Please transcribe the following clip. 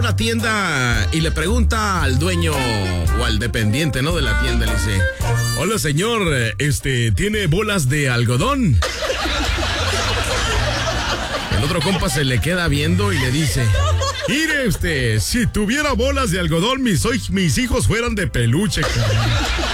una tienda y le pregunta al dueño o al dependiente, ¿no? De la tienda, le dice: hola señor, ¿tiene bolas de algodón? El otro compa se le queda viendo y le dice: mire si tuviera bolas de algodón, mis hijos fueran de peluche, cabrón.